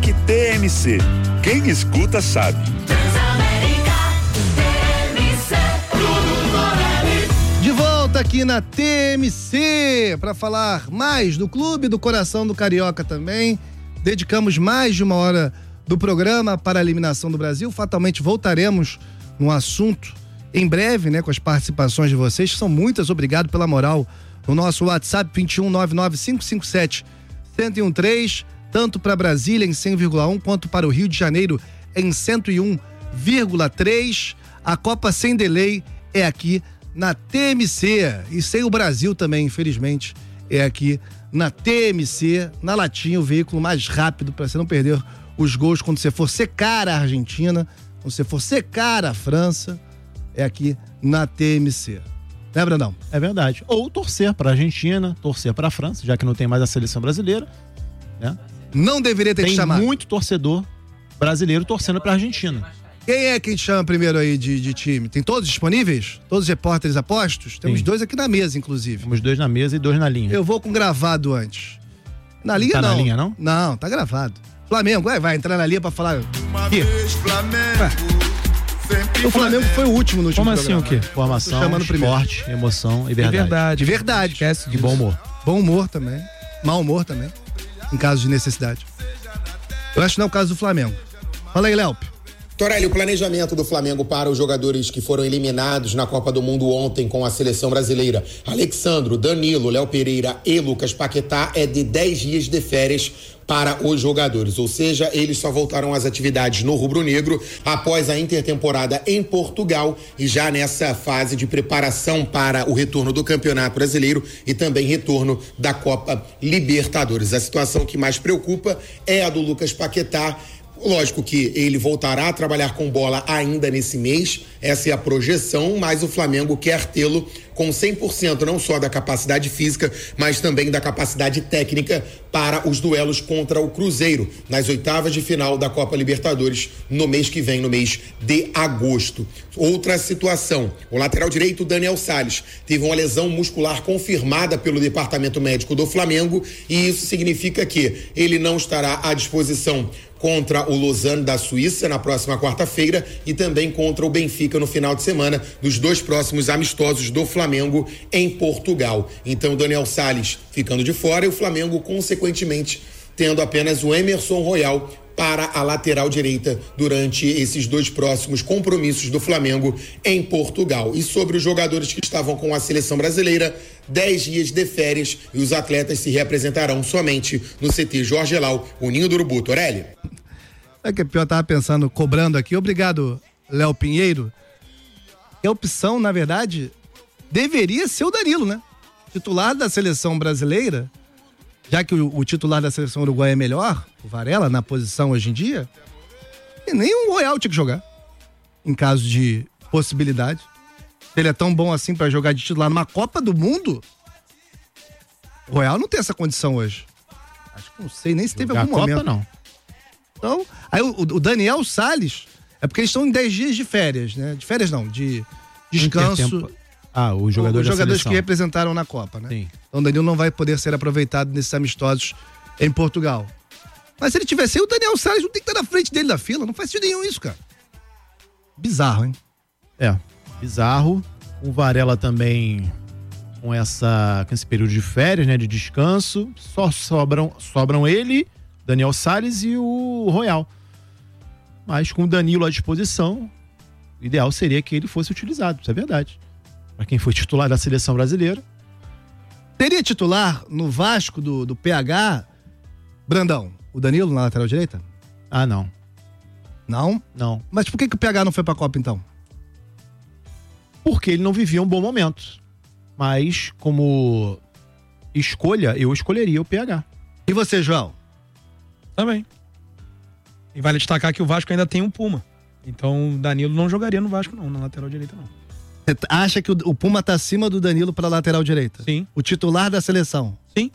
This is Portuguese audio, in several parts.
Destaque TMC. Quem escuta sabe. De volta aqui na TMC para falar mais do Clube do Coração do Carioca também. Dedicamos mais de uma hora do programa para a eliminação do Brasil. Fatalmente voltaremos no assunto em breve, né, com as participações de vocês, que são muitas. Obrigado pela moral no nosso WhatsApp 2199-557-1013, tanto para Brasília em 100,1 quanto para o Rio de Janeiro em 101,3. A Copa Sem Delay é aqui na TMC, e sem o Brasil também, infelizmente, é aqui na TMC, na Latinha, o veículo mais rápido para você não perder os gols quando você for secar a Argentina, quando você for secar a França, é aqui na TMC. Né, Brandão? É verdade. Ou torcer para a Argentina, torcer para a França, já que não tem mais a seleção brasileira, né? Não deveria ter te chamado. Tem muito torcedor brasileiro torcendo para a Argentina. Quem é quem te chama primeiro aí de time? Tem todos disponíveis? Todos os repórteres apostos? Temos 2 aqui na mesa, inclusive. Temos 2 na mesa e 2 na linha. Eu vou com gravado antes. Na linha tá não. Na linha não? Não, tá gravado. Flamengo, vai entrar na linha pra falar. O Flamengo foi o último no último programa. Como assim o quê? Formação, esporte, emoção e verdade. De verdade. Esquece de bom humor. Bom humor também. Mau humor também. Em caso de necessidade. Eu acho que não é o caso do Flamengo. Fala aí, Léo. Torelli, o planejamento do Flamengo para os jogadores que foram eliminados na Copa do Mundo ontem com a seleção brasileira, Alexandro, Danilo, Léo Pereira e Lucas Paquetá, é de 10 dias de férias para os jogadores, ou seja, eles só voltarão às atividades no rubro-negro após a intertemporada em Portugal e já nessa fase de preparação para o retorno do Campeonato Brasileiro e também retorno da Copa Libertadores. A situação que mais preocupa é a do Lucas Paquetá. Lógico que ele voltará a trabalhar com bola ainda nesse mês, essa é a projeção, mas o Flamengo quer tê-lo com 100% não só da capacidade física, mas também da capacidade técnica para os duelos contra o Cruzeiro, nas oitavas de final da Copa Libertadores, no mês que vem, no mês de agosto. Outra situação, o lateral direito Daniel Salles teve uma lesão muscular confirmada pelo Departamento Médico do Flamengo e isso significa que ele não estará à disposição contra o Lausanne da Suíça na próxima quarta-feira e também contra o Benfica no final de semana, dos 2 próximos amistosos do Flamengo em Portugal. Então o Daniel Salles ficando de fora e o Flamengo consequentemente tendo apenas o Emerson Royal para a lateral direita durante esses 2 próximos compromissos do Flamengo em Portugal. E sobre os jogadores que estavam com a seleção brasileira, 10 dias de férias e os atletas se representarão somente no CT Jorge Elau, o Ninho do Urubu. Torelli. É que eu tava pensando, cobrando aqui, obrigado, Léo Pinheiro. A opção, na verdade, deveria ser o Danilo, né? Titular da seleção brasileira, já que o titular da seleção uruguaia é melhor, o Varela, na posição hoje em dia, e nem o Royal tinha que jogar, em caso de possibilidade. Ele é tão bom assim pra jogar de titular numa Copa do Mundo, o Royal não tem essa condição hoje. Acho que não sei nem se teve algum momento. Copa, não. Então, aí o Daniel Salles, é porque eles estão em 10 dias de férias, né? De férias não, de descanso. Os jogadores que representaram na Copa, né? Sim. Então o Danilo não vai poder ser aproveitado nesses amistosos em Portugal. Mas se ele tivesse aí, o Daniel Salles não tem que estar na frente dele da fila. Não faz sentido nenhum isso, cara. Bizarro, hein? É, bizarro. O Varela também com esse período de férias, né? De descanso. Só sobram ele, Daniel Salles e o Royal. Mas com o Danilo à disposição, o ideal seria que ele fosse utilizado, isso é verdade. Para quem foi titular da seleção brasileira. Teria titular no Vasco do PH, Brandão, o Danilo na lateral direita? Ah, não. Não? Não. Mas por que o PH não foi pra Copa, então? Porque ele não vivia um bom momento. Mas, como escolha, eu escolheria o PH. E você, João? Também. E vale destacar que o Vasco ainda tem um Puma. Então o Danilo não jogaria no Vasco, não, na lateral direita, não. Você acha que o Puma tá acima do Danilo pra lateral direita? Sim. O titular da seleção? Sim.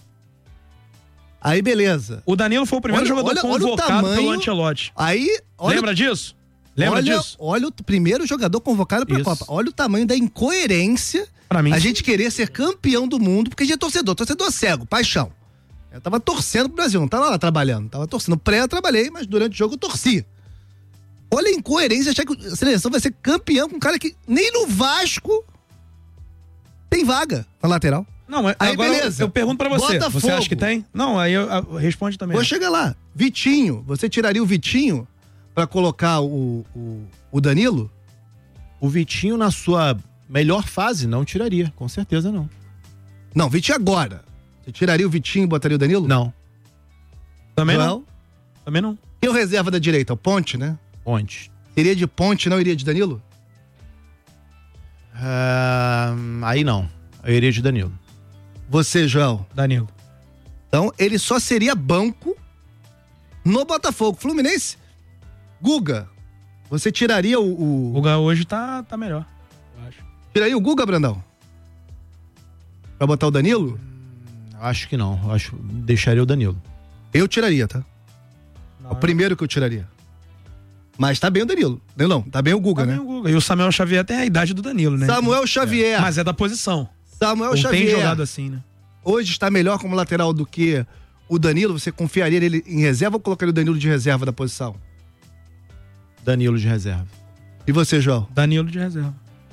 Aí, beleza. O Danilo foi o primeiro jogador convocado pelo Ancelotti. Aí, lembra disso? Olha o primeiro jogador convocado pra Copa. Olha o tamanho da incoerência pra mim, a gente querer ser campeão do mundo, porque a gente é torcedor cego, paixão. Eu tava torcendo pro Brasil, não tava lá trabalhando. Tava torcendo. Pré eu trabalhei, mas durante o jogo eu torci. Olha a incoerência, achar que a seleção vai ser campeão com um cara que nem no Vasco tem vaga na lateral. Não, mas aí agora beleza. Eu pergunto pra você. Botafogo. Você acha que tem? Não, aí eu responde também. Vou chegar lá. Vitinho, você tiraria o Vitinho pra colocar o Danilo? O Vitinho, na sua melhor fase, não tiraria. Com certeza não. Não, Vitinho agora. Você tiraria o Vitinho e botaria o Danilo? Não. Também Joel? não. Também não. E o reserva da direita? O Ponte, né? Ponte. Iria de Ponte, não iria de Danilo? Aí não. Eu iria de Danilo. Você, Joel? Danilo. Então, ele só seria banco no Botafogo. Fluminense, Guga. Você tiraria O Guga hoje tá melhor, eu acho. Tiraria o Guga, Brandão? Pra botar o Danilo? Acho que não. Deixaria o Danilo. Eu tiraria, tá? Não, O primeiro que eu tiraria. Mas tá bem o Danilo. Não, tá bem o Guga, tá né? bem o Guga. E o Samuel Xavier tem a idade do Danilo, né? Samuel Xavier. Mas é da posição. Samuel Não Xavier. tem jogado assim, né? Hoje está melhor como lateral do que o Danilo. Você confiaria nele em reserva ou colocaria o Danilo de reserva da posição? Danilo de reserva. E você, João? Danilo de reserva.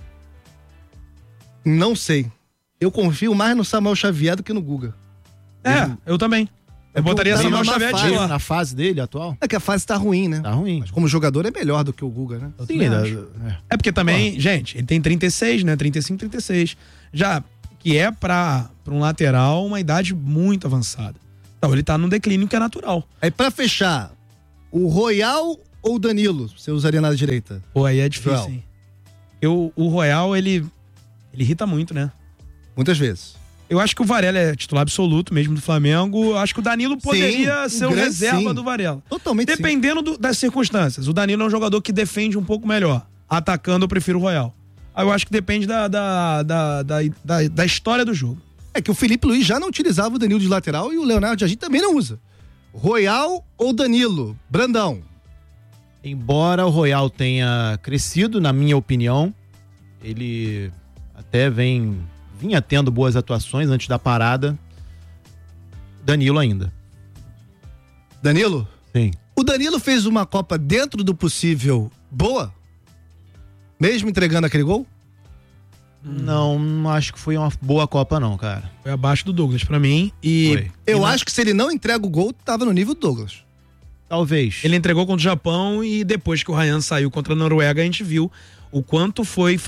Não sei. Eu confio mais no Samuel Xavier do que no Guga. Eu também. Eu botaria tá Samuel numa Xavier fase, titular. Na fase dele atual? É que a fase tá ruim, né? Tá ruim. Mas como jogador é melhor do que o Guga, né? Sim, É porque também, gente, ele tem 36, né? 35, 36. Já que é pra um lateral uma idade muito avançada. Então ele tá num declínio que é natural. Aí pra fechar, o Royal ou o Danilo você usaria na direita? Pô, aí é difícil, Joel. hein? O Royal, ele irrita muito, né? Muitas vezes. Eu acho que o Varela é titular absoluto mesmo do Flamengo. Eu acho que o Danilo poderia ser o grande reserva sim. do Varela. Totalmente sim. Dependendo das circunstâncias. O Danilo é um jogador que defende um pouco melhor. Atacando, eu prefiro o Royal. Aí eu acho que depende da história do jogo. É que o Felipe Luiz já não utilizava o Danilo de lateral e o Leonardo Jardim também não usa. Royal ou Danilo? Brandão. Embora o Royal tenha crescido, na minha opinião, ele até vinha tendo boas atuações antes da parada. Danilo ainda. Danilo? Sim. O Danilo fez uma Copa dentro do possível boa? Mesmo entregando aquele gol? Não acho que foi uma boa Copa não, cara. Foi abaixo do Douglas pra mim. E Eu acho que se ele não entrega o gol, tava no nível do Douglas. Talvez. ele entregou contra o Japão e depois que o Ryan saiu contra a Noruega, a gente viu o quanto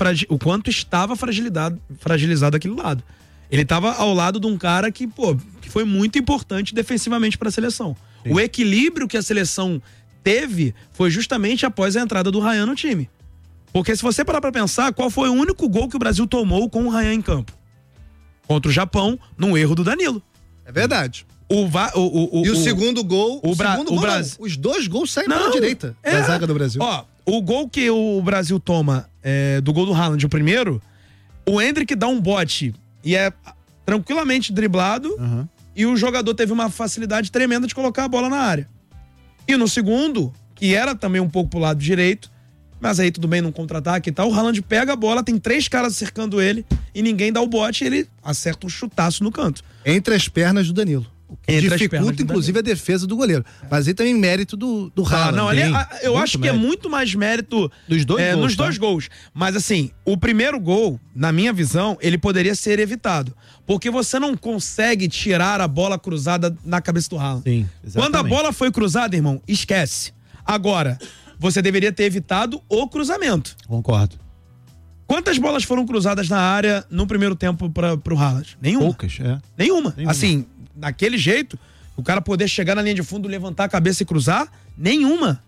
estava fragilizado aquele lado. Ele estava ao lado de um cara que foi muito importante defensivamente para a seleção. Sim. O equilíbrio que a seleção teve foi justamente após a entrada do Ryan no time. Porque se você parar pra pensar, qual foi o único gol que o Brasil tomou com o Ryan em campo? Contra o Japão, num erro do Danilo. É verdade. E o segundo gol, os dois gols saem pela direita da zaga do Brasil. Ó, o gol que o Brasil toma do gol do Haaland, o primeiro, o Endrick dá um bote e é tranquilamente driblado e o jogador teve uma facilidade tremenda de colocar a bola na área. E no segundo, que era também um pouco pro lado direito, mas aí tudo bem num contra-ataque e tal, o Haaland pega a bola, tem 3 caras cercando ele e ninguém dá o bote e ele acerta um chutaço no canto. Entre as pernas do Danilo. O que dificulta, inclusive, a defesa do goleiro. Mas aí também mérito do Haaland. Não, eu acho que é muito mais mérito dos dois gols, nos dois gols. Mas assim, o primeiro gol, na minha visão, ele poderia ser evitado. Porque você não consegue tirar a bola cruzada na cabeça do Haaland. Sim, exatamente. Quando a bola foi cruzada, irmão, esquece. Agora, você deveria ter evitado o cruzamento. Concordo. Quantas bolas foram cruzadas na área no primeiro tempo pro Haaland? Nenhuma. Poucas, Nenhuma. Assim, daquele jeito, o cara poder chegar na linha de fundo, levantar a cabeça e cruzar, nenhuma.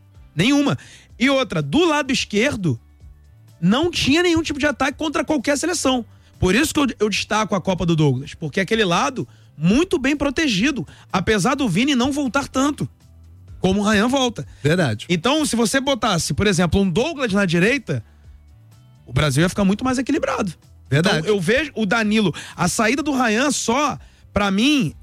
E outra, do lado esquerdo, não tinha nenhum tipo de ataque contra qualquer seleção. Por isso que eu destaco a Copa do Douglas, porque aquele lado, muito bem protegido, apesar do Vini não voltar tanto, como o Ryan volta. Verdade. Então, se você botasse, por exemplo, um Douglas na direita, o Brasil ia ficar muito mais equilibrado. Verdade. Então, eu vejo o Danilo, a saída do Ryan só, pra mim,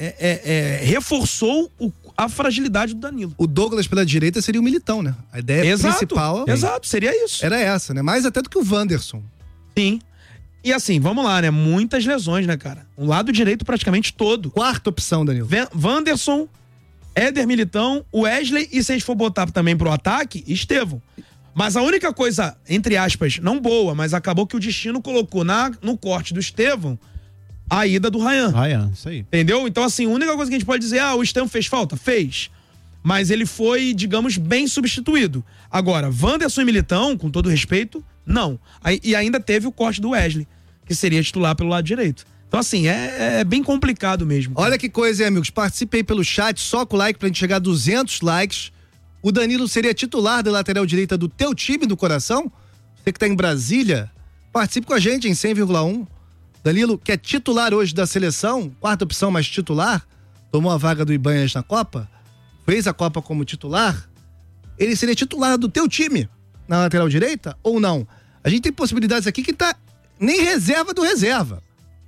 reforçou a fragilidade do Danilo. O Douglas pela direita seria o Militão, né? A ideia principal Exato, seria isso. era essa, né? Mais até do que o Wanderson. Sim. E assim, vamos lá, né? Muitas lesões, né, cara? O lado direito praticamente todo. Quarta opção, Danilo. Wanderson, Éder Militão, Wesley e se a gente for botar também pro ataque, Estevão. Mas a única coisa, entre aspas, não boa, mas acabou que o destino colocou no corte do Estevão a ida do Ryan. Ryan, isso aí. Entendeu? Então, assim, a única coisa que a gente pode dizer, o Estevão fez falta? Fez. Mas ele foi, digamos, bem substituído. Agora, Wanderson e Militão, com todo respeito, não. E ainda teve o corte do Wesley, que seria titular pelo lado direito. Então, assim, é bem complicado mesmo. Olha que coisa, hein, amigos? Participe aí pelo chat, soca o like pra gente chegar a 200 likes. O Danilo seria titular da lateral direita do teu time do coração? Você que tá em Brasília, participe com a gente em 100,1. Danilo, que é titular hoje da seleção, quarta opção, mas titular, tomou a vaga do Ibanhas na Copa, fez a Copa como titular, ele seria titular do teu time na lateral direita ou não? A gente tem possibilidades aqui que tá nem reserva do reserva.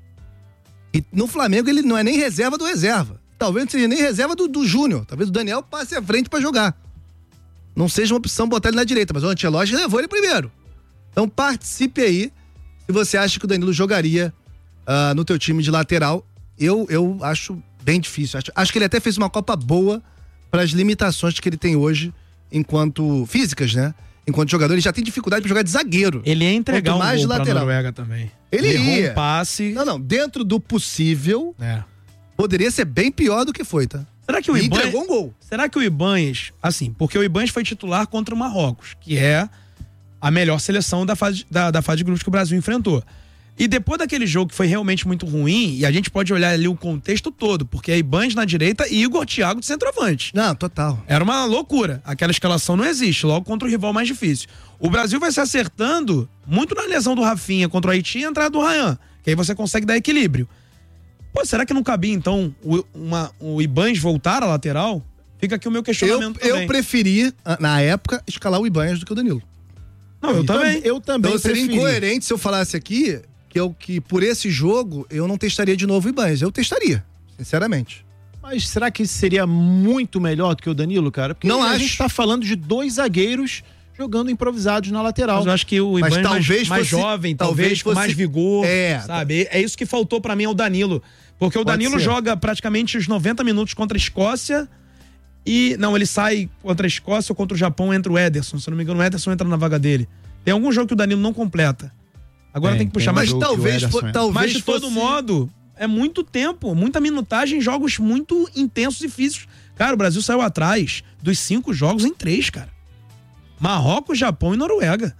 E no Flamengo ele não é nem reserva do reserva. Talvez não seja nem reserva do Júnior. Talvez o Daniel passe à frente pra jogar. Não seja uma opção botar ele na direita, mas o Ancelotti levou ele primeiro. Então participe aí se você acha que o Danilo jogaria no teu time de lateral. Eu acho bem difícil. Acho que ele até fez uma Copa boa para as limitações que ele tem hoje enquanto físicas, né? Enquanto jogador, ele já tem dificuldade para jogar de zagueiro. Ele ia entregar mais um de gol lateral. pra Noruega também. Ele errou ia. um passe. Não, dentro do possível, poderia ser bem pior do que foi, tá? Será que o Ibanhas entregou um gol. Será que o Ibanhas, assim, porque o Ibanhas foi titular contra o Marrocos, que é a melhor seleção da fase de grupos que o Brasil enfrentou. E depois daquele jogo que foi realmente muito ruim, e a gente pode olhar ali o contexto todo, porque é Ibanhas na direita e Igor Thiago de centroavante. Não, total. Era uma loucura. Aquela escalação não existe, logo contra o rival mais difícil. O Brasil vai se acertando muito na lesão do Rafinha contra o Haiti e a entrada do Ryan, que aí você consegue dar equilíbrio. Pô, será que não cabia, então, o Ibanhas voltar à lateral? Fica aqui o meu questionamento também. Eu preferi, na época, escalar o Ibanhas do que o Danilo. Não, eu também. Eu também Então seria preferi. incoerente se eu falasse aqui que por esse jogo eu não testaria de novo o Ibanhas. Eu testaria, sinceramente. Mas será que seria muito melhor do que o Danilo, cara? Porque Não a acho. gente tá falando de dois zagueiros jogando improvisados na lateral. Mas eu acho que o Mas Ibanhas talvez mais fosse- jovem, talvez talvez com fosse- mais vigor, É. sabe? É isso que faltou pra mim ao Danilo. Porque o Pode Danilo ser. joga praticamente os 90 minutos contra a Escócia e... Não, ele sai contra a Escócia ou contra o Japão, entra o Ederson. Se eu não me engano, o Ederson entra na vaga dele. Tem algum jogo que o Danilo não completa. Agora tem que puxar mais. Mas jogo que o talvez, Ederson é. talvez Mas de todo fosse- modo, é muito tempo, muita minutagem, jogos muito intensos e físicos. Cara, o Brasil saiu atrás dos 5 jogos em 3, cara. Marrocos, Japão e Noruega.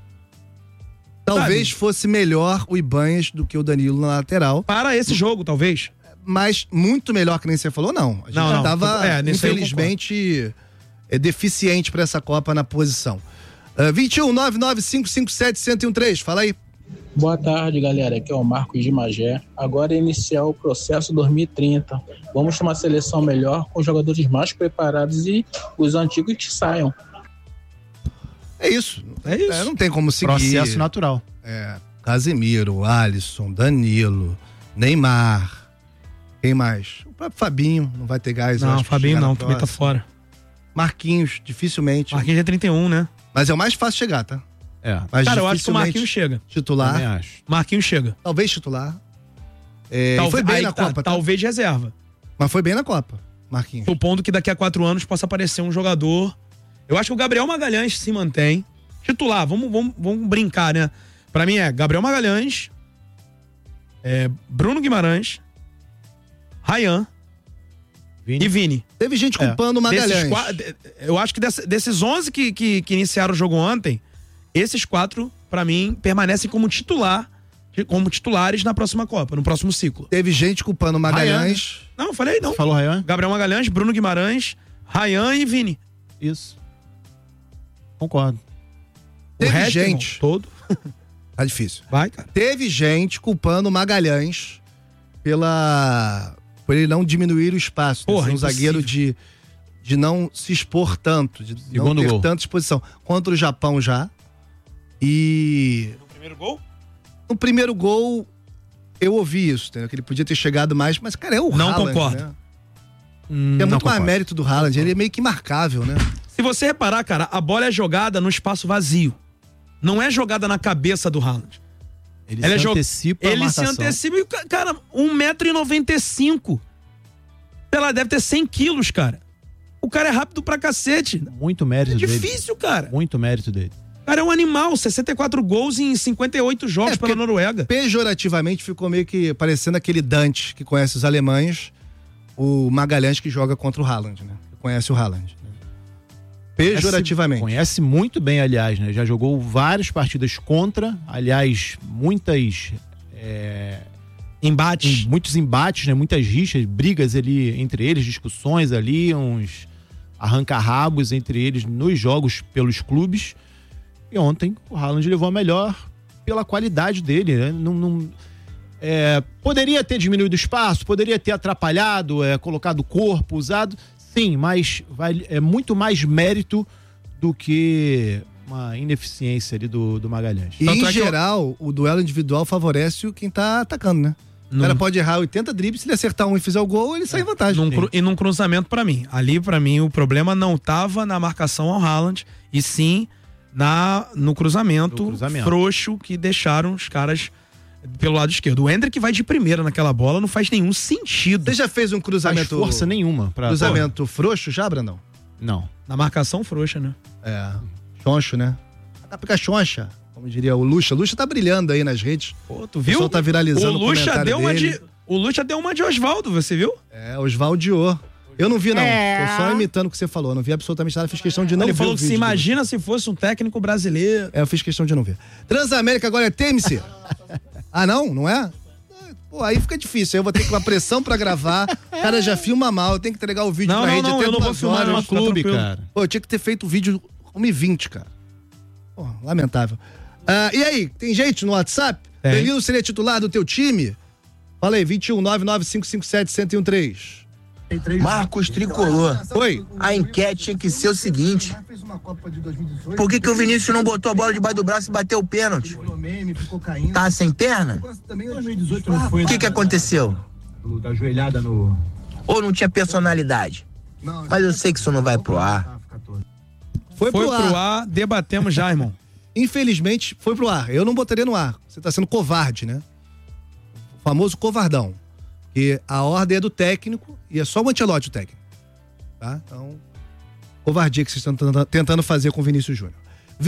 Talvez sabe? fosse melhor o Ibanhas do que o Danilo na lateral. Para esse jogo, talvez. Mas muito melhor que nem você falou, não. A gente Não, tava, nesse aí eu infelizmente, deficiente pra essa Copa na posição. 21-99557-1013, fala aí. Boa tarde, galera. Aqui é o Marcos de Magé. Agora é iniciar o processo 2030. Vamos ter uma seleção melhor com jogadores mais preparados e os antigos que saiam. É isso. É isso. Não tem como seguir. Processo natural. Casemiro, Alisson, Danilo, Neymar. Quem mais? O próprio Fabinho não vai ter gás. eu Não, acho, o pra Fabinho chegar na não, também tá próxima. fora. Marquinhos, dificilmente. Marquinhos é 31, né? Mas é o mais fácil chegar, tá? É. Mas Cara, eu acho que o dificilmente Marquinhos chega. Também Titular. acho. Marquinhos chega. Talvez titular. Foi bem aí na tá, Copa, tá? Talvez reserva. Mas foi bem na Copa, Marquinhos. Supondo que daqui a 4 anos possa aparecer um jogador. Eu acho que o Gabriel Magalhães se mantém. Titular, vamos brincar, né? Pra mim é Gabriel Magalhães, Bruno Guimarães, Ryan Vini. e Vini. Teve gente culpando o Magalhães. Eu acho que desses 11 que iniciaram o jogo ontem, esses 4, pra mim, permanecem como titulares na próxima Copa, no próximo ciclo. Teve gente culpando o Magalhães. Não, eu falei não. Falou, Ryan? Gabriel Magalhães, Bruno Guimarães, Ryan e Vini. Isso. Concordo. Teve resto, gente. irmão, todo. Tá difícil. Vai, cara. Teve gente culpando o Magalhães por ele não diminuir o espaço. Porra, Ser um impossível. zagueiro de não se expor tanto, de não Segundo ter gol. tanta exposição. Contra o Japão já. E No primeiro gol? no primeiro gol eu ouvi isso, entendeu? Que ele podia ter chegado mais, mas cara, é o Não Haaland, concordo. né? É muito mais mérito do Haaland, ele é meio que imarcável, né? Se você reparar, cara, a bola é jogada no espaço vazio. Não é jogada na cabeça do Haaland. Ele se antecipa a marcação. Ele se antecipa e, cara, 1,95 m. Ela deve ter 100 quilos, cara. O cara é rápido pra cacete. Muito mérito dele. É difícil, cara. Muito mérito dele. O cara é um animal, 64 gols em 58 jogos pela Noruega. Pejorativamente ficou meio que parecendo aquele Dante que conhece os alemães, o Magalhães que joga contra o Haaland, né? Conhece o Haaland. Pejorativamente. Conhece muito bem, aliás, né? Já jogou várias partidas contra, aliás, muitos embates, né? Muitas rixas, brigas ali entre eles, discussões ali, uns arranca-rabos entre eles nos jogos pelos clubes. E ontem o Haaland levou a melhor pela qualidade dele, né? Poderia ter diminuído o espaço, poderia ter atrapalhado, colocado o corpo, usado, sim, mas é muito mais mérito do que uma ineficiência ali do Magalhães. E em geral, o duelo individual favorece quem tá atacando, né? O cara pode errar 80 dribles, se ele acertar um e fizer o gol, ele sai em vantagem. E num cruzamento pra mim. Ali, pra mim, o problema não tava na marcação ao Haaland, e sim no cruzamento frouxo que deixaram os caras pelo lado esquerdo. O Endrick vai de primeira naquela bola, não faz nenhum sentido. Você já fez um cruzamento... Não faz força nenhuma. Cruzamento frouxo já, Brandão? Não. Na marcação frouxa, né? Choncho, né? A pica choncha, como diria o Lucha. O Lucha tá brilhando aí nas redes. Pô, tu viu? O pessoal tá viralizando o Lucha deu dele. O Lucha deu uma de Osvaldo, você viu? Osvaldiou. Eu não vi, não. Tô só imitando o que você falou. Eu não vi absolutamente nada. Fiz questão de não ver. Ele falou que se imagina se fosse um técnico brasileiro. Eu fiz questão de não ver. Transamérica agora é TMC. Não? Não é? Pô, aí fica difícil. Aí eu vou ter que uma pressão pra gravar. O cara já filma mal. Eu tenho que entregar o vídeo pra rede. Eu não vou filmar no clube, cara. Pô, eu tinha que ter feito o vídeo 1h20, cara. Pô, lamentável. E aí, tem gente no WhatsApp? Danilo seria titular do teu time? Fala aí, 21-99557-1013. Marcos Tricolor. Oi. A enquete tinha que ser o seguinte: por que o Vinícius não botou a bola debaixo do braço e bateu o pênalti? Tá sem perna? O que aconteceu? Da joelhada no... Ou não tinha personalidade? Mas eu sei que isso não vai pro ar. Foi pro ar, debatemos já, irmão. Infelizmente, foi pro ar. Eu não botaria no ar. Você tá sendo covarde, né? O famoso covardão. Que a ordem é do técnico e é só o Ancelotti o técnico. Tá? Então, covardia que vocês estão tentando fazer com o Vinícius Júnior.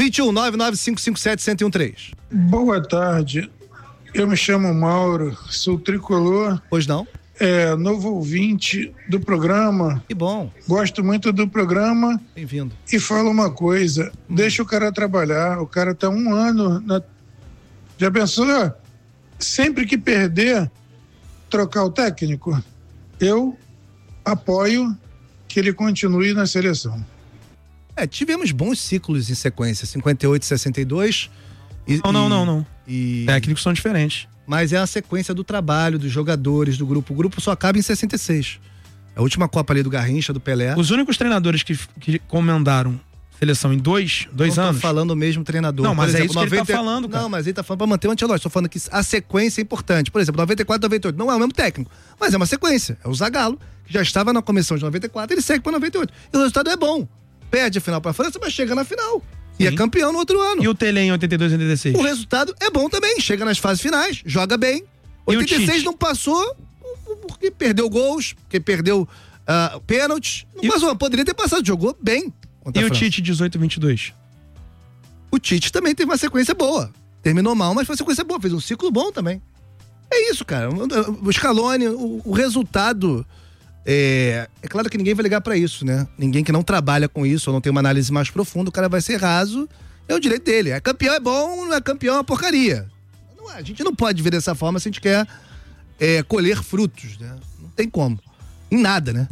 21-99557-1013. Boa tarde. Eu me chamo Mauro, sou tricolor. Pois não? Novo ouvinte do programa. Que bom. Gosto muito do programa. Bem-vindo. E falo uma coisa, deixa o cara trabalhar. O cara tá 1 ano Já pensou? Sempre que perder, trocar o técnico? Eu apoio que ele continue na seleção. Tivemos bons ciclos em sequência, 58 e 62. Não. Técnicos são diferentes. Mas é a sequência do trabalho, dos jogadores, do grupo. O grupo só acaba em 66. A última Copa ali do Garrincha, do Pelé. Os únicos treinadores que comandaram seleção em dois anos. Não tô falando o mesmo treinador. Não, mas exemplo, é isso que ele tá falando, cara. Não, mas ele tá falando pra manter o Ancelotti. Tô falando que a sequência é importante. Por exemplo, 94, 98. Não é o mesmo técnico, mas é uma sequência. É o Zagallo, que já estava na comissão de 94, ele segue pra 98. E o resultado é bom. Perde a final pra França, mas chega na final. E é campeão no outro ano. E o Tele em 82 e 86? O resultado é bom também. Chega nas fases finais, joga bem. 86 não passou porque perdeu gols, porque perdeu pênaltis. Não passou, poderia ter passado, jogou bem. E o Tite 18 e 22? O Tite também teve uma sequência boa. Terminou mal, mas foi uma sequência boa. Fez um ciclo bom também. É isso, cara. O Scaloni, o resultado... É claro que ninguém vai ligar pra isso, né? Ninguém que não trabalha com isso ou não tem uma análise mais profunda, o cara vai ser raso, é o direito dele. É campeão é bom, não é campeão é uma porcaria. Não é, a gente não pode ver dessa forma se a gente quer colher frutos, né? Não tem como. Em nada, né?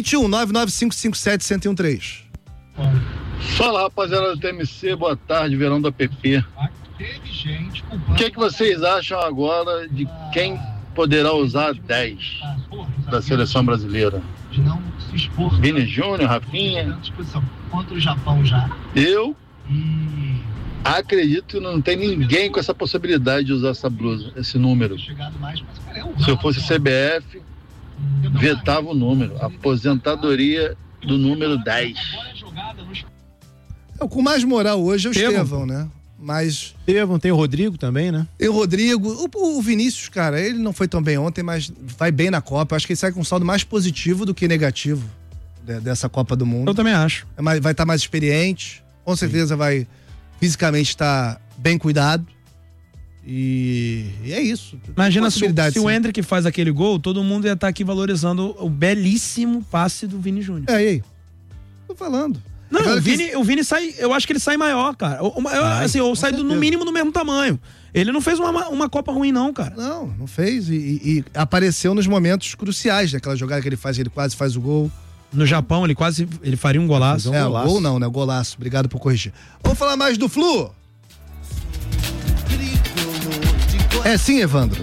21-99557-1013. Fala, rapaziada do TMC, boa tarde, verão da PP. O que vocês acham agora de quem poderá usar 10 da seleção brasileira? Vini Júnior, Rafinha? Eu acredito que não tem ninguém com essa possibilidade de usar essa blusa, esse número. Se eu fosse CBF, vetava o número, aposentadoria do número 10. Com mais moral hoje é o Estevão, né? mas... Tem o Rodrigo também, né? Tem o Rodrigo. O Vinícius, cara, ele não foi tão bem ontem, mas vai bem na Copa. Eu acho que ele sai com um saldo mais positivo do que negativo dessa Copa do Mundo. Eu também acho. Vai estar mais experiente, com certeza vai fisicamente estar bem cuidado. E é isso. Imagina se o Endrick faz aquele gol, todo mundo ia estar aqui valorizando o belíssimo passe do Vini Júnior. E aí? Tô falando. Não, o Vini sai, eu acho que ele sai maior, cara. Ou sai no mínimo do mesmo tamanho. Ele não fez uma Copa ruim, não, cara. Não fez. E apareceu nos momentos cruciais, daquela jogada que ele quase faz o gol. No Japão, ele faria um golaço. O gol não, né? O golaço. Obrigado por corrigir. Vamos falar mais do Flu? É sim, Evandro.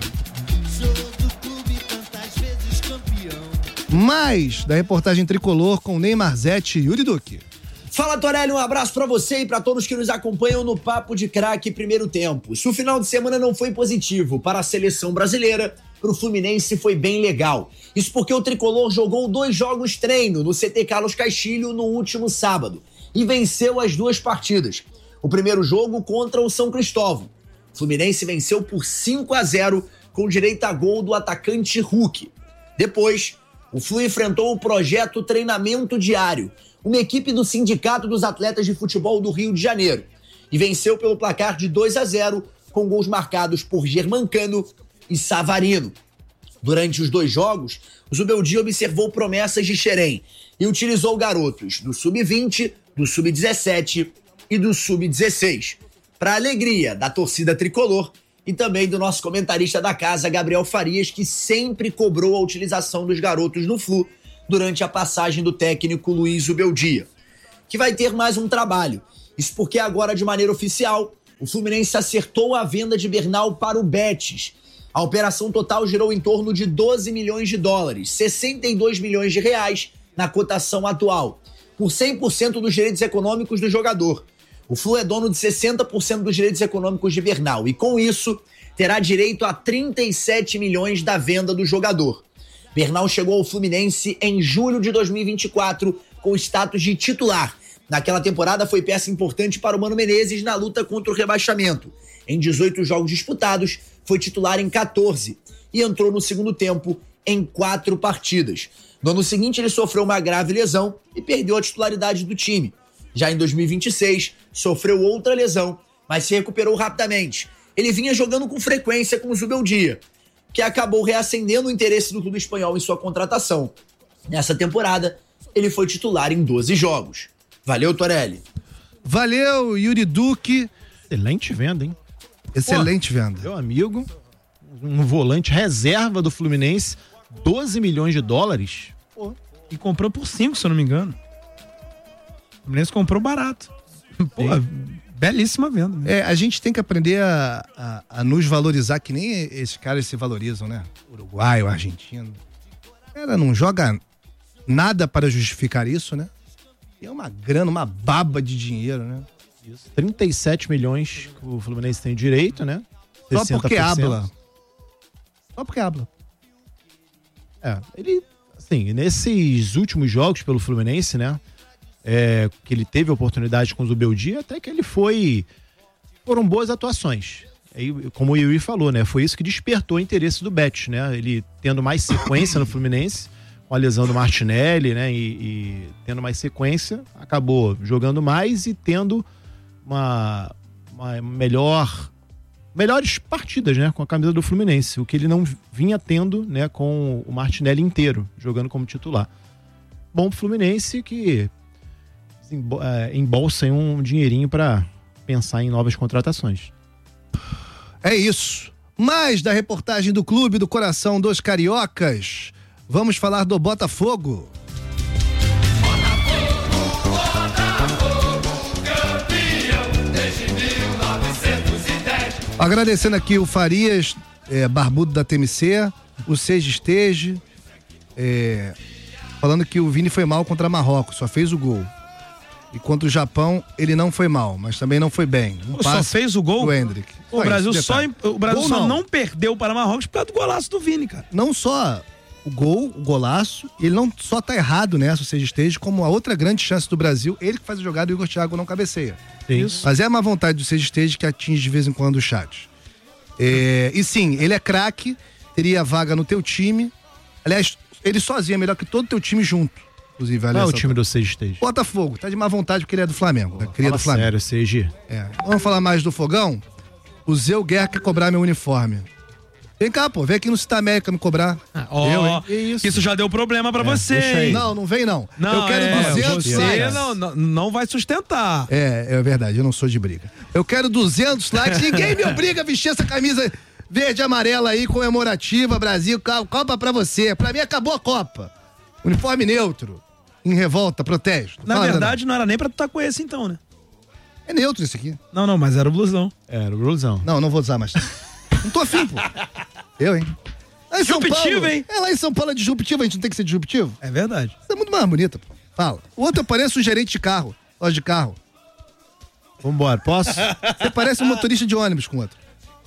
Mais da reportagem tricolor com Neymar Zete e Yuri Duque. Fala, Torelli, um abraço pra você e pra todos que nos acompanham no Papo de Craque Primeiro Tempo. Se o final de semana não foi positivo para a seleção brasileira, pro Fluminense foi bem legal. Isso porque o tricolor jogou 2 jogos treino no CT Carlos Castilho no último sábado e venceu as 2 partidas. O primeiro jogo contra o São Cristóvão. O Fluminense venceu por 5-0 com direito a gol do atacante Hulk. Depois, o Flu enfrentou o projeto Treinamento Diário, uma equipe do Sindicato dos Atletas de Futebol do Rio de Janeiro, e venceu pelo placar de 2-0 com gols marcados por Germancano e Savarino. Durante os 2 jogos, o Zubeldia observou promessas de Xerém e utilizou garotos do Sub-20, do Sub-17 e do Sub-16. Para a alegria da torcida tricolor e também do nosso comentarista da casa, Gabriel Farias, que sempre cobrou a utilização dos garotos no Flu durante a passagem do técnico Luiz Zubeldia, que vai ter mais um trabalho. Isso porque agora, de maneira oficial, o Fluminense acertou a venda de Bernal para o Betis. A operação total girou em torno de 12 milhões de dólares, 62 milhões de reais na cotação atual, por 100% dos direitos econômicos do jogador. O Flu é dono de 60% dos direitos econômicos de Bernal e, com isso, terá direito a 37 milhões da venda do jogador. Bernal chegou ao Fluminense em julho de 2024 com status de titular. Naquela temporada foi peça importante para o Mano Menezes na luta contra o rebaixamento. Em 18 jogos disputados, foi titular em 14 e entrou no segundo tempo em 4 partidas. No ano seguinte, ele sofreu uma grave lesão e perdeu a titularidade do time. Já em 2026, sofreu outra lesão, mas se recuperou rapidamente. Ele vinha jogando com frequência com o Zubeldia, que acabou reacendendo o interesse do clube espanhol em sua contratação. Nessa temporada, ele foi titular em 12 jogos. Valeu, Torelli. Valeu, Yuri Duque. Excelente venda, hein? Excelente venda. Meu amigo, um volante reserva do Fluminense, 12 milhões de dólares. Pô. E comprou por 5, se eu não me engano. O Fluminense comprou barato. Pô, belíssima venda. A gente tem que aprender a nos valorizar, que nem esses caras se valorizam, né? Uruguai, o argentino. O cara não joga nada para justificar isso, né? E é uma grana, uma baba de dinheiro, né? Isso. 37 milhões que o Fluminense tem direito, né? 60%. Só porque habla. Só porque habla. Ele, assim, nesses últimos jogos pelo Fluminense, né? Que ele teve oportunidade com o Zubeldia, até que ele foram boas atuações. Como o Yuri falou, né? Foi isso que despertou o interesse do Betis, né? Ele tendo mais sequência no Fluminense, com a lesão do Martinelli, né? E tendo mais sequência, acabou jogando mais e tendo uma melhores partidas, né? Com a camisa do Fluminense, o que ele não vinha tendo, né? Com o Martinelli inteiro, jogando como titular. Bom pro Fluminense que embolsa um dinheirinho para pensar em novas contratações. É isso. Mais da reportagem do Clube do Coração dos Cariocas. Vamos falar do Botafogo. Agradecendo aqui o Farias, barbudo da TMC, o Seja Esteja, falando que o Vini foi mal contra Marrocos, só fez o gol. E contra o Japão, ele não foi mal, mas também não foi bem. Só fez o gol? Do Endrick. O Brasil só não perdeu para Marrocos por causa do golaço do Vini, cara. Não só o golaço, e ele não só tá errado nessa, o Seja Stage, como a outra grande chance do Brasil, ele que faz a jogada e o Igor Thiago não cabeceia. Isso. Mas é a má vontade do Seja Stage que atinge de vez em quando o chat. E sim, ele é craque, teria vaga no teu time. Aliás, ele sozinho é melhor que todo o teu time junto. Inclusive, qual é o time do Seja Stage? Botafogo, tá de má vontade porque ele é do Flamengo. Cria do Flamengo. Sério, Seja. Vamos falar mais do Fogão? O Zé Guerra quer cobrar meu uniforme. Vem cá, pô, vem aqui no Cita América me cobrar. Isso já deu problema pra você, hein? Não vem não. Eu quero 200 likes. Você não vai sustentar. É verdade, eu não sou de briga. Eu quero 200 likes, ninguém me obriga a vestir essa camisa verde e amarela aí, comemorativa, Brasil, Copa pra você. Pra mim acabou a Copa. Uniforme neutro, em revolta, protesto. Na verdade, não era nem pra tu estar com esse então, né? É neutro esse aqui. Não, mas era o blusão. Era o blusão. Não vou usar mais. Não tô afim, pô. Eu, hein? Lá em disruptivo, hein? Lá em São Paulo é disruptivo, a gente não tem que ser disruptivo? É verdade. Você é muito mais bonita, pô. Fala. O outro parece um gerente de carro, loja de carro. Vambora, posso? Você parece um motorista de ônibus com o outro.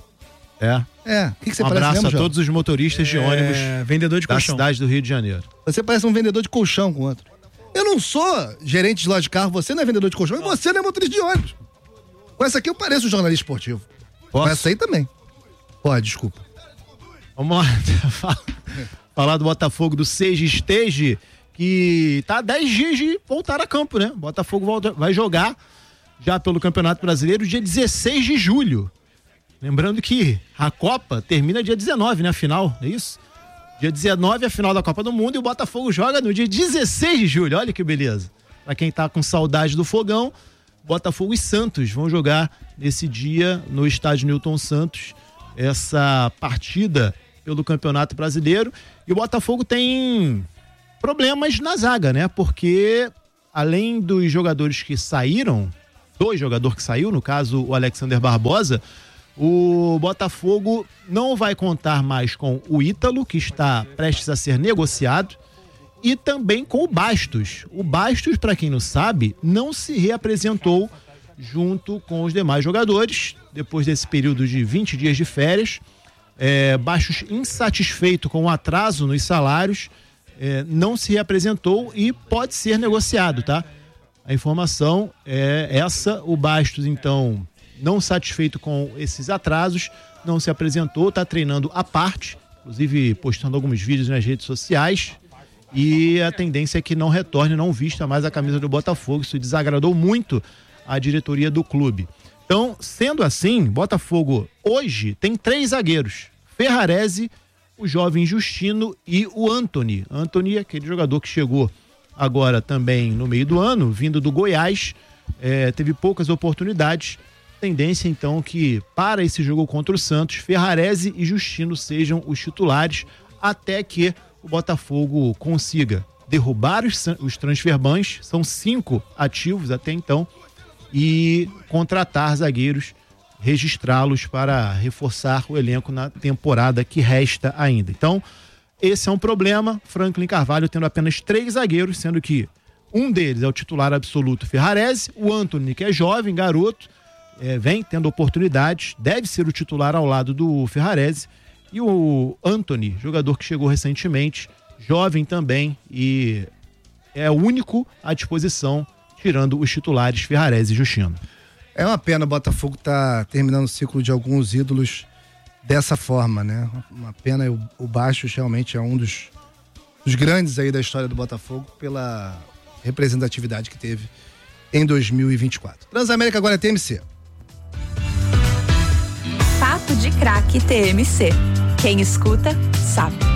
É. O que você um parece abraço mesmo, a todos os motoristas de ônibus vendedor de colchão da cidade do Rio de Janeiro. Você parece um vendedor de colchão com o outro. Eu não sou gerente de loja de carro, você não é vendedor de colchão e você não é motorista de ônibus. Com essa aqui eu pareço um jornalista esportivo. Posso? Com essa aí também. Pode, desculpa. Vamos lá. Falar do Botafogo do Seja Stage, que tá há 10 dias de voltar a campo, né? Botafogo vai jogar já pelo Campeonato Brasileiro dia 16 de julho. Lembrando que a Copa termina dia 19, né? A final, é isso? Dia 19 é a final da Copa do Mundo e o Botafogo joga no dia 16 de julho. Olha que beleza. Pra quem tá com saudade do Fogão, Botafogo e Santos vão jogar nesse dia no estádio Newton Santos essa partida pelo Campeonato Brasileiro. E o Botafogo tem problemas na zaga, né? Porque além dos jogadores que saíram, 2 jogadores que saiu, no caso o Alexander Barbosa, o Botafogo não vai contar mais com o Ítalo, que está prestes a ser negociado, e também com o Bastos. O Bastos, para quem não sabe, não se reapresentou junto com os demais jogadores, depois desse período de 20 dias de férias. Bastos, insatisfeito com o atraso nos salários, não se reapresentou e pode ser negociado, tá? A informação é essa. O Bastos, então, não satisfeito com esses atrasos, não se apresentou, está treinando à parte, inclusive postando alguns vídeos nas redes sociais, e a tendência é que não retorne, não vista mais a camisa do Botafogo. Isso desagradou muito a diretoria do clube. Então, sendo assim, Botafogo hoje tem 3 zagueiros: Ferrarese, o jovem Justino e o Antony. Antony é aquele jogador que chegou agora também no meio do ano, vindo do Goiás, teve poucas oportunidades. Tendência então que para esse jogo contra o Santos, Ferrarese e Justino sejam os titulares, até que o Botafogo consiga derrubar os transferbans, são 5 ativos até então, e contratar zagueiros, registrá-los para reforçar o elenco na temporada que resta ainda. Então, esse é um problema. Franklin Carvalho tendo apenas 3 zagueiros, sendo que um deles é o titular absoluto, Ferrarese, o Antony, que é jovem, garoto, vem tendo oportunidades, deve ser o titular ao lado do Ferrarese, e o Antony, jogador que chegou recentemente, jovem também, e é o único à disposição, tirando os titulares Ferrarese e Justino. É uma pena o Botafogo tá terminando o ciclo de alguns ídolos dessa forma, né? Uma pena. O Bastos realmente é um dos grandes aí da história do Botafogo pela representatividade que teve em 2024. Transamérica agora é TMC. Papo de Craque TMC. Quem escuta, sabe.